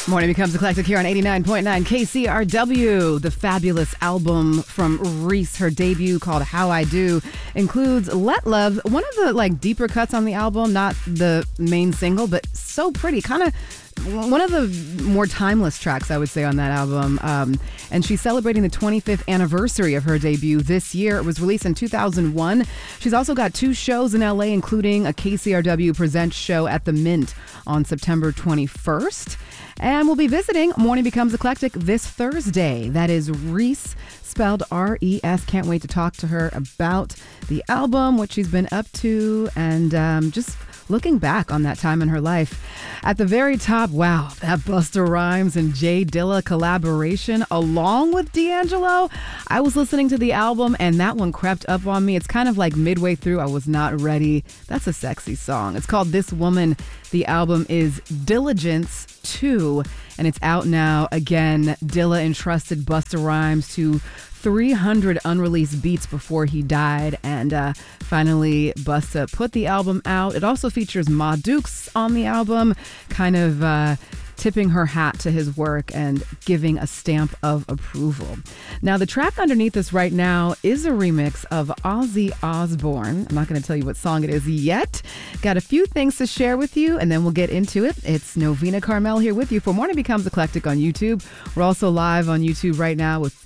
Morning Becomes Eclectic here on 89.9 KCRW. The fabulous album from Reese, her debut called How I Do, includes Let Love, one of the deeper cuts on the album, not the main single, but so pretty. Kind of one of the more timeless tracks, I would say, on that album. And she's celebrating the 25th anniversary of her debut this year. It was released in 2001. She's also got 2 shows in LA, including a KCRW Presents show at the Mint on September 21st. And we'll be visiting Morning Becomes Eclectic this Thursday. That is Reese, spelled R-E-S. Can't wait to talk to her about the album, what she's been up to, and just looking back on that time in her life. At the very top, wow, that Busta Rhymes and Jay Dilla collaboration along with D'Angelo. I was listening to the album and that one crept up on me. It's kind of like midway through, I was not ready. That's a sexy song. It's called This Woman. The album is Diligence 2 and it's out now. Again, Dilla entrusted Busta Rhymes to 300 unreleased beats before he died, and finally Busta put the album out. It also features Ma Dukes on the album, kind of tipping her hat to his work and giving a stamp of approval. Now, the track underneath us right now is a remix of Ozzy Osbourne. I'm not going to tell you what song it is yet. Got a few things to share with you, and then we'll get into it. It's Novena Carmel here with you for Morning Becomes Eclectic on YouTube. We're also live on YouTube right now with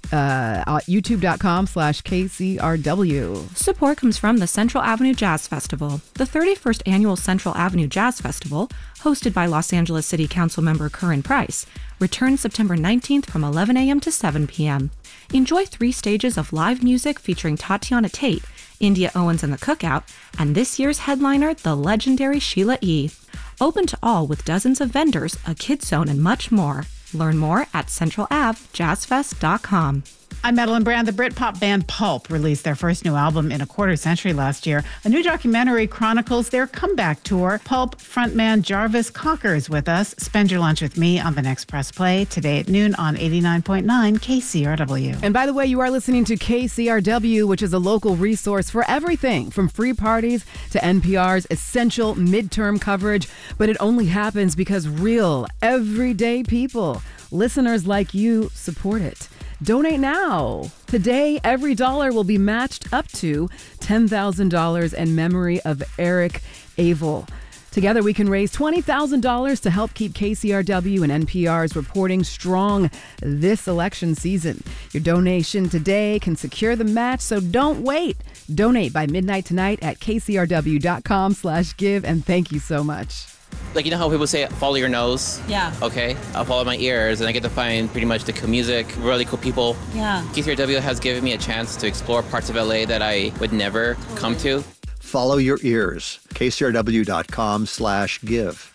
youtube.com/KCRW. Support comes from the Central Avenue Jazz Festival. The 31st Annual Central Avenue Jazz Festival, hosted by Los Angeles City Council member Curran Price, returns September 19th from 11 a.m. to 7 p.m. Enjoy 3 stages of live music featuring Tatiana Tate, India Owens and the Cookout, and this year's headliner, the legendary Sheila E. Open to all with dozens of vendors, a kids zone, and much more. Learn more at centralavjazzfest.com. I'm Madeline Brand. The Britpop band Pulp released their first new album in a quarter century last year. A new documentary chronicles their comeback tour. Pulp frontman Jarvis Cocker is with us. Spend your lunch with me on the next Press Play today at noon on 89.9 KCRW. And by the way, you are listening to KCRW, which is a local resource for everything from free parties to NPR's essential midterm coverage. But it only happens because real, everyday people, listeners like you, support it. Donate now. Today, every dollar will be matched up to $10,000 in memory of Eric Abel. Together, we can raise $20,000 to help keep KCRW and NPR's reporting strong this election season. Your donation today can secure the match, so don't wait. Donate by midnight tonight at kcrw.com/give, and thank you so much. Like, you know how people say, follow your nose? Yeah. Okay, I'll follow my ears, and I get to find pretty much the cool music, really cool people. Yeah. KCRW has given me a chance to explore parts of LA that I would never come to. Follow your ears. KCRW.com/give.